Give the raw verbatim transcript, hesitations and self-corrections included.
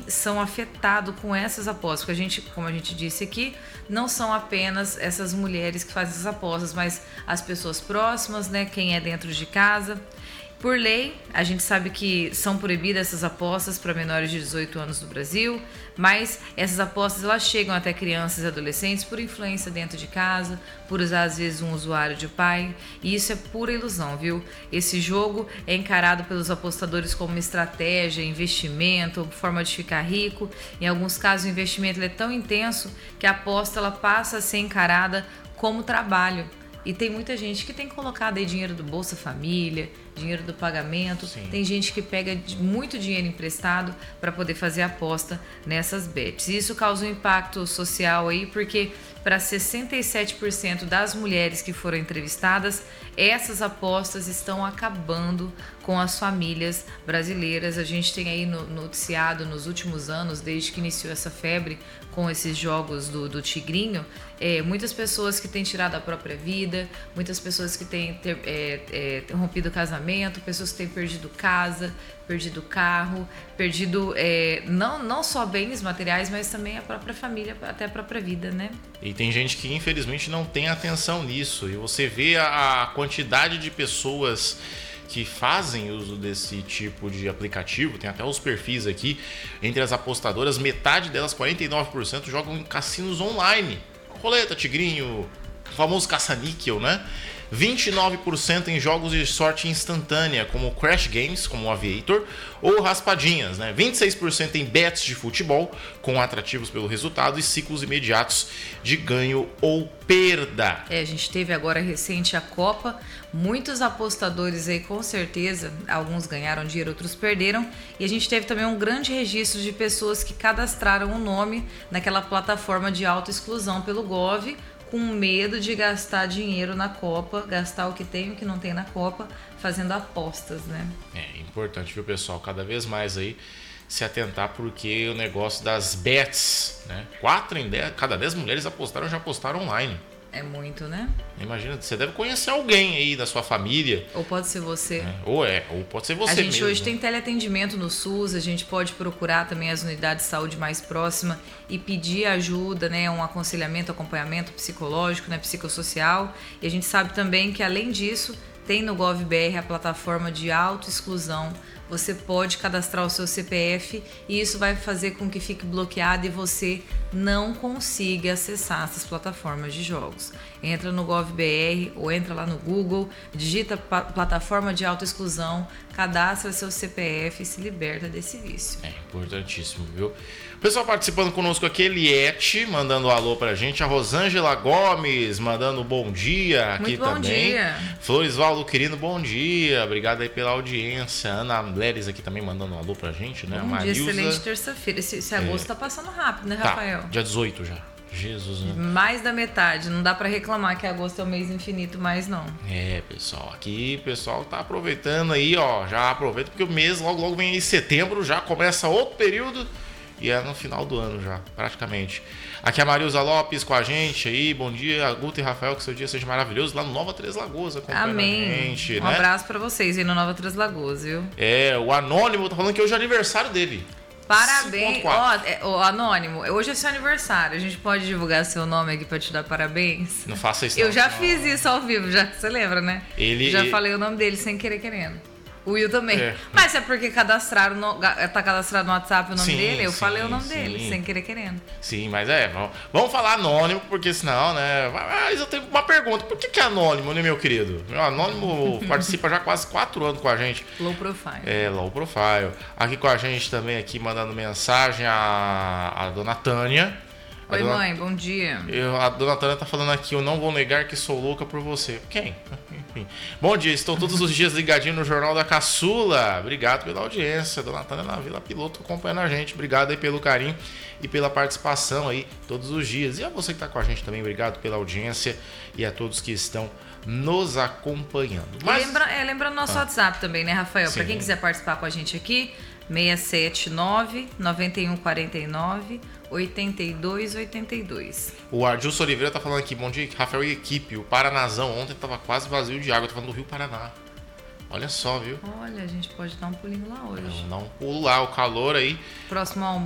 são afetados com essas apostas. Porque a gente, como a gente disse aqui, não são apenas essas mulheres que fazem essas apostas, mas as pessoas próximas, né? Quem é dentro de casa. Por lei, a gente sabe que são proibidas essas apostas para menores de dezoito anos no Brasil, mas essas apostas elas chegam até crianças e adolescentes por influência dentro de casa, por usar às vezes um usuário de pai, e isso é pura ilusão, viu? Esse jogo é encarado pelos apostadores como uma estratégia, investimento, forma de ficar rico. Em alguns casos o investimento ele é tão intenso que a aposta ela passa a ser encarada como trabalho. E tem muita gente que tem colocado aí dinheiro do Bolsa Família, dinheiro do pagamento. Sim. Tem gente que pega muito dinheiro emprestado para poder fazer aposta nessas bets. Isso causa um impacto social aí, porque para sessenta e sete por cento das mulheres que foram entrevistadas, essas apostas estão acabando com as famílias brasileiras. A gente tem aí noticiado nos últimos anos, desde que iniciou essa febre com esses jogos do, do tigrinho, é, muitas pessoas que têm tirado a própria vida, muitas pessoas que têm ter, é, é, rompido o casamento, pessoas que têm perdido casa, perdido carro, perdido é, não, não só bens materiais, mas também a própria família, até a própria vida, né? E tem gente que infelizmente não tem atenção nisso. E você vê a, a quantidade de pessoas que fazem uso desse tipo de aplicativo, tem até os perfis aqui, entre as apostadoras, metade delas, quarenta e nove por cento, jogam em cassinos online. Roleta, tigrinho, o famoso caça-níquel, né? vinte e nove por cento em jogos de sorte instantânea, como Crash Games, como o Aviator, ou raspadinhas, né? vinte e seis por cento em bets de futebol, com atrativos pelo resultado e ciclos imediatos de ganho ou perda. É, a gente teve agora recente a Copa, muitos apostadores aí com certeza, alguns ganharam dinheiro, outros perderam, e a gente teve também um grande registro de pessoas que cadastraram o nome naquela plataforma de autoexclusão pelo Gov, com medo de gastar dinheiro na Copa, gastar o que tem e o que não tem na Copa, fazendo apostas, né? É importante, viu, pessoal? Cada vez mais aí se atentar, porque o negócio das bets, né? Quatro em dez, cada dez mulheres apostaram, já apostaram online. É muito, né? Imagina, você deve conhecer alguém aí da sua família. Ou pode ser você. É, ou é, ou pode ser você mesmo. A gente mesmo. Hoje tem teleatendimento no SUS, a gente pode procurar também as unidades de saúde mais próximas e pedir ajuda, né? Um aconselhamento, acompanhamento psicológico, né? Psicossocial. E a gente sabe também que, além disso, tem no GovBR a plataforma de autoexclusão. Você pode cadastrar o seu C P F e isso vai fazer com que fique bloqueado e você não consiga acessar essas plataformas de jogos. Entra no GovBR ou entra lá no Google, digita plataforma de autoexclusão, cadastra seu C P F e se liberta desse vício. É importantíssimo, viu? O pessoal participando conosco aqui, Eliette, mandando um alô pra gente. A Rosângela Gomes, mandando um bom dia aqui Muito bom também. Dia. Floresvaldo Quirino, bom dia. Obrigado aí pela audiência. Ana Leres aqui também mandando um alô pra gente, né? Bom dia, excelente terça-feira. Esse, esse agosto é. tá passando rápido, né, Rafael? Tá, dia dezoito já. Jesus, né? Mais da metade. Não dá pra reclamar que agosto é um mês infinito, mas não. É, pessoal. Aqui o pessoal tá aproveitando aí, ó. Já aproveita porque o mês logo, logo vem em setembro, já começa outro período. E é no final do ano já, praticamente. Aqui a Marilza Lopes com a gente aí. Bom dia, Guto e Rafael, que seu dia seja maravilhoso. Lá no Nova Três Lagoas, acompanhando Amém. a gente. Um né? abraço pra vocês aí no Nova Três Lagoas, viu? É, o Anônimo tá falando que hoje é aniversário dele. Parabéns. Ó, é, ó, Anônimo, hoje é seu aniversário. A gente pode divulgar seu nome aqui pra te dar parabéns? Não faça isso. Eu não, já não. fiz isso ao vivo, já. Você lembra, né? Ele, já ele... falei o nome dele sem querer querendo. O Will também. É. Mas é porque cadastraram no, tá cadastrado no WhatsApp o nome sim, dele? Eu sim, falei o nome sim. dele, sem querer querendo. Sim, mas é, vamos, vamos falar anônimo, porque senão, né? Mas eu tenho uma pergunta: por que, que é anônimo, né, meu querido? Meu anônimo participa já há quase quatro anos com a gente. Low profile. É, low profile. Aqui com a gente também, aqui mandando mensagem, a, a dona Tânia. A Oi, dona, mãe, bom dia. Eu, a dona Tânia tá falando aqui: eu não vou negar que sou louca por você. Quem? Enfim. Bom dia, estou todos os dias ligadinho no Jornal da Caçula. Obrigado pela audiência. Dona Tânia na Vila Piloto acompanhando a gente. Obrigado aí pelo carinho e pela participação aí todos os dias. E a você que tá com a gente também, obrigado pela audiência e a todos que estão nos acompanhando. Mas... Lembra, é, lembra o nosso ah. WhatsApp também, né, Rafael? Para quem quiser participar com a gente aqui, seis sete nove, nove um quatro nove, oito dois oito dois. O Ardilson Oliveira tá falando aqui: bom dia, Rafael e equipe. O Paranazão ontem tava quase vazio de água. Tá falando do Rio Paraná. Olha só, viu? Olha, a gente pode dar um pulinho lá hoje. Não, não um pulo lá, o calor aí. Próximo ao